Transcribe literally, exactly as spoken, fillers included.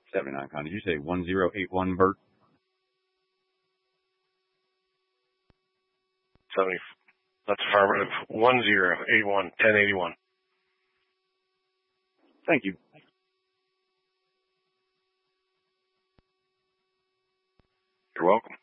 seventy-nine con. Did you say one zero eight one, Bert? seventy. That's affirmative. one zero eight one, ten eighty-one. Thank you. You're welcome.